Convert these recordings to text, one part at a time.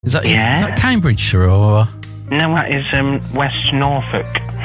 Is that Cambridgeshire or? No, that is West Norfolk.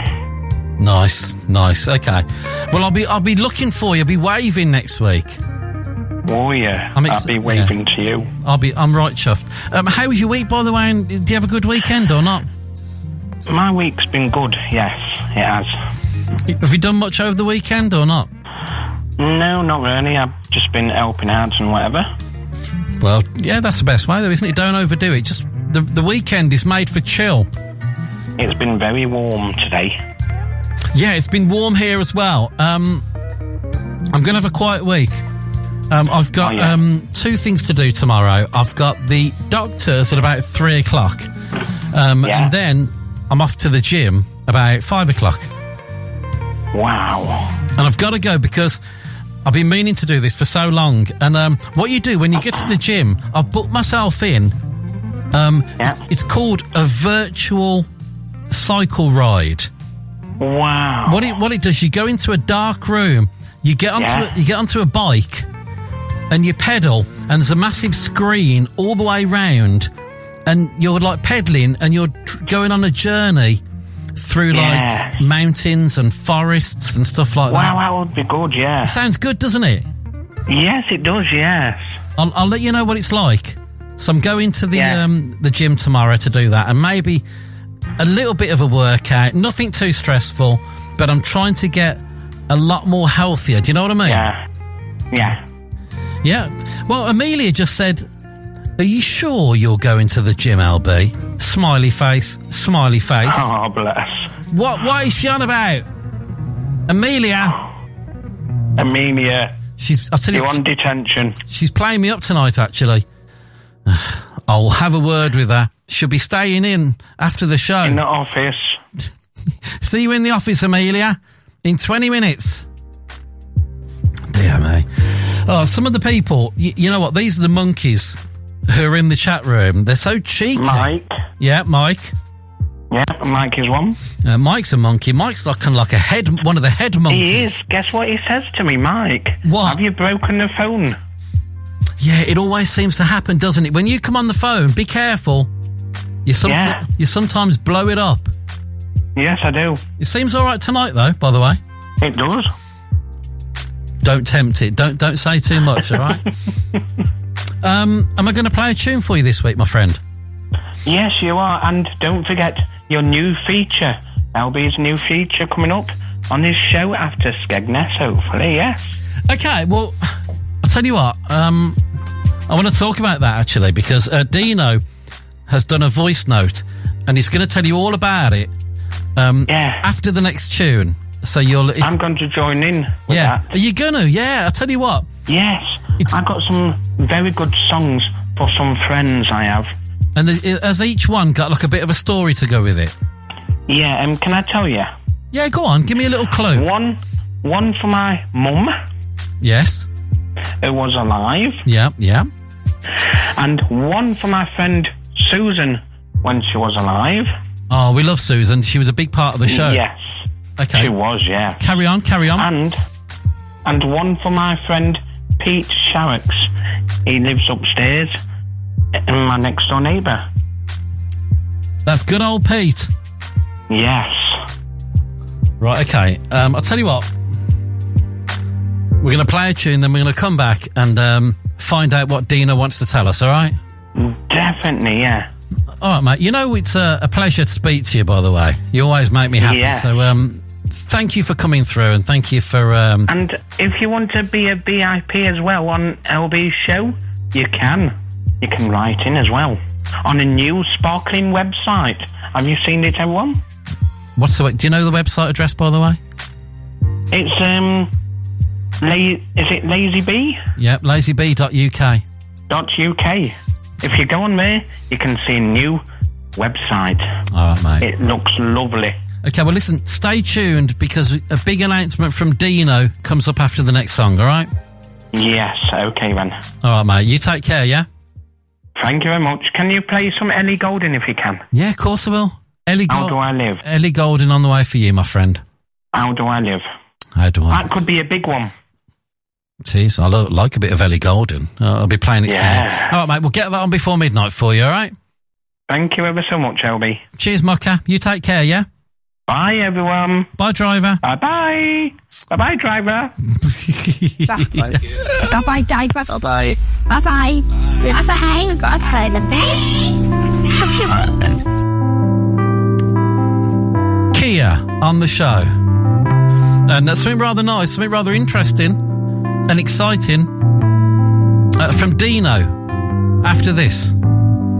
Nice. Okay. Well, I'll be looking for you. I'll be waving next week. Oh yeah, I'll be waving to you. I'm right chuffed. How was your week, by the way? And do you have a good weekend or not? My week's been good. Yes, it has. Have you done much over the weekend or not? No, not really. I've just been helping out and whatever. Well, yeah, that's the best way, though, isn't it? Don't overdo it. Just the weekend is made for chill. It's been very warm today. Yeah, it's been warm here as well. I'm going to have a quiet week. I've got 2 things to do tomorrow. I've got the doctors at about 3 o'clock. And then I'm off to the gym about 5 o'clock. Wow. And I've got to go because I've been meaning to do this for so long. And what you do when you get to the gym, I've booked myself in. It's called a virtual cycle ride. Wow. What it does, you go into a dark room, you get onto a bike, and you pedal, and there's a massive screen all the way round, and you're like pedaling, and you're going on a journey through like mountains and forests and stuff like that. Wow, that would be good. Yeah. It sounds good, doesn't it? Yes, it does. Yes. I'll let you know what it's like. So I'm going to the gym tomorrow to do that, and maybe a little bit of a workout, nothing too stressful, but I'm trying to get a lot more healthier. Do you know what I mean? Yeah. Well, Amelia just said, are you sure you're going to the gym, LB? Smiley face. Oh, bless. What is she on about? Amelia. I'll tell you, you're on detention. She's playing me up tonight, actually. I'll have a word with her. She'll be staying in after the show. In the office. See you in the office, Amelia, in 20 minutes. Dear me. Oh, some of the people, you know what? These are the monkeys who are in the chat room. They're so cheeky. Mike. Yeah, Mike. Yeah, Mike is one. Mike's a monkey. Mike's like one of the head monkeys. He is. Guess what he says to me, Mike? What? Have you broken the phone? Yeah, it always seems to happen, doesn't it? When you come on the phone, be careful. You sometimes blow it up. Yes, I do. It seems all right tonight, though, by the way. It does. Don't tempt it. Don't say too much, all right? Am I going to play a tune for you this week, my friend? Yes, you are. And don't forget your new feature. LB's new feature coming up on his show after Skegness, hopefully, yes. Okay, well, I'll tell you what. I want to talk about that, actually, because Dino has done a voice note, and he's going to tell you all about it after the next tune. So I'm going to join in with that. Are you going to? Yeah, I'll tell you what. Yes. I've got some very good songs for some friends I have. And has each one got like a bit of a story to go with it? Yeah, can I tell you? Yeah, go on, give me a little clue. One for my mum. Yes. Who was alive. Yeah. And one for my friend Susan when she was alive. Oh, we love Susan. She was a big part of the show. Yes. Okay. She was, yeah. Carry on. And one for my friend Pete Sharrocks. He lives upstairs, and my next door neighbour. That's good old Pete. Yes. Right, okay. I'll tell you what. We're going to play a tune, then we're going to come back and find out what Dina wants to tell us, all right? Definitely, yeah. All right, mate. You know, it's a pleasure to speak to you, by the way. You always make me happy. Yeah. So, thank you for coming through, and thank you for... And if you want to be a VIP as well on LB's show, you can. You can write in as well. On a new, sparkling website. Have you seen it, everyone? Do you know the website address, by the way? It's, is it LazyBee? Yep, lazybee.uk. .uk. If you go on there, you can see a new website. All right, mate. It looks lovely. Okay, well, listen, stay tuned because a big announcement from Dino comes up after the next song, all right? Yes, okay, then. All right, mate. You take care, yeah? Thank you very much. Can you play some Ellie Goulding if you can? Yeah, of course I will. How do I live? Ellie Goulding on the way for you, my friend. How do I live? That could be a big one. See, so I like a bit of Ellie Goulding. I'll be playing it for you. All right, mate, we'll get that on before midnight for you, all right? Thank you ever so much, LB. Cheers, Mucker. You take care, yeah? Bye, everyone. Bye, driver. Bye-bye. Bye-bye, driver. Bye-bye, driver. Bye-bye. Bye-bye. Bye-bye. We've got a kind of Kia on the show. And that's something rather nice, something rather interesting and exciting from Dino after this.